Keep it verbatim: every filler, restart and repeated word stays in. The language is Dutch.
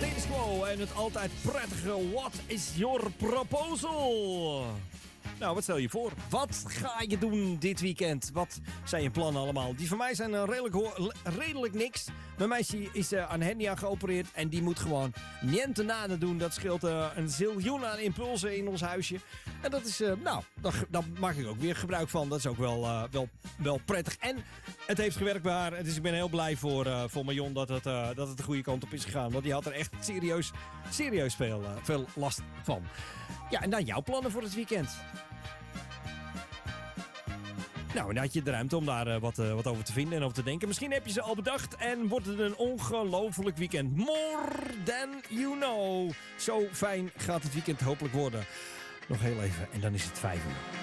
Status Quo en het altijd prettige What is your proposal? Nou, wat stel je voor? Wat ga je doen dit weekend? Wat zijn je plannen allemaal? Die van mij zijn uh, redelijk, ho- redelijk niks. Mijn meisje is uh, aan hernia geopereerd en die moet gewoon niente nada doen. Dat scheelt uh, een ziljoen aan impulsen in ons huisje. En dat is, uh, nou, daar, daar maak ik ook weer gebruik van. Dat is ook wel, uh, wel, wel prettig. En het heeft gewerkt bij haar. Dus ik ben heel blij voor, uh, voor Marion dat het, uh, dat het de goede kant op is gegaan. Want die had er echt serieus, serieus veel, uh, veel last van. Ja, en dan jouw plannen voor het weekend. Nou, en dan had je de ruimte om daar uh, wat, uh, wat over te vinden en over te denken. Misschien heb je ze al bedacht en wordt het een ongelofelijk weekend. More than you know. Zo fijn gaat het weekend hopelijk worden. Nog heel even en dan is het vijf uur.